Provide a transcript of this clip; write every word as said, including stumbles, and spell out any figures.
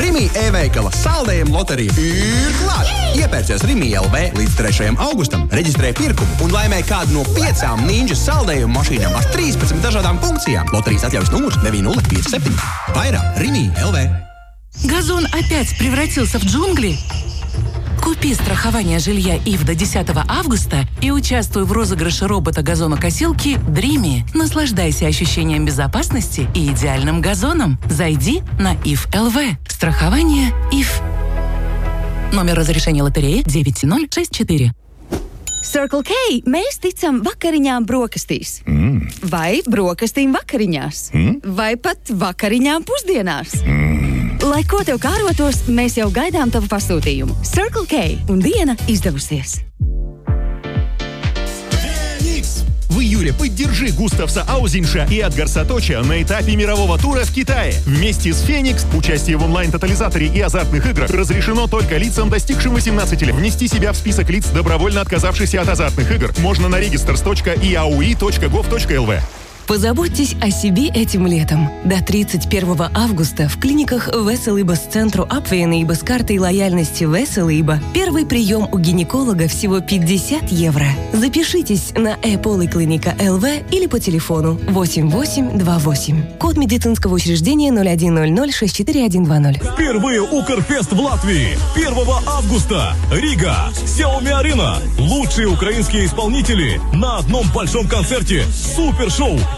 Rimi e-veikala saldējuma loterija ir klāt! Iepērcies Rimi L V līdz trešajam augustam, reģistrē pirkumu un laimē kādu no piecām Ninja saldējuma mašīnām ar trīspadsmit dažādām funkcijām. Loterijas atļaujas numurs deviņi nulle pieci septiņi. Vairāk Rimi L V. Газон опять превратился в джунгли? Купи страхование жилья ИФ до десятого августа и участвуй в розыгрыше робота-газонокосилки Dreamy. Наслаждайся ощущением безопасности и идеальным газоном. Зайди на ИФ точка эл ви. Страхование ИФ. Номер разрешения лотереи девять ноль шесть четыре. Circle K mēs ticam vakariņām brokastīs. Mm. Vai brokastīm vakariņās. Mm. Vai pat vakariņām pusdienās. Mm. Lai ko tev kārotos, mēs jau gaidām tavu pasūtījumu. Circle K un diena izdevusies. В июле поддержи Густавса Аузинша и Эдгар Саточи на этапе мирового тура в Китае. Вместе с «Феникс» участие в онлайн-тотализаторе и азартных играх разрешено только лицам, достигшим восемнадцати лет. Внести себя в список лиц, добровольно отказавшихся от азартных игр, можно на регистрс точка и а у и точка гов точка эл ви. Позаботьтесь о себе этим летом. До тридцать первого августа в клиниках Веселиба с центру Апвейна с картой лояльности Веселиба первый прием у гинеколога всего пятьдесят евро. Запишитесь на e-поликлиника точка эл ви или по телефону восемь восемь два восемь. Код медицинского учреждения ноль один ноль ноль шесть четыре один два ноль. Впервые Укрфест в Латвии. первого августа. Рига. Xiaomi Arena. Лучшие украинские исполнители на одном большом концерте. Супершоу.